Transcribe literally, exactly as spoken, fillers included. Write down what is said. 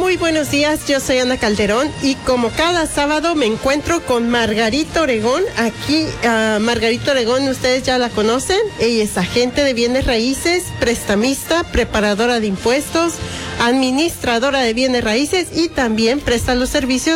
Muy buenos días, yo soy Ana Calderón y como cada sábado me encuentro con Margarita Oregón. Aquí, uh, Margarita Oregón, ustedes ya la conocen. Ella es agente de bienes raíces, prestamista, preparadora de impuestos, administradora de bienes raíces y también presta los servicios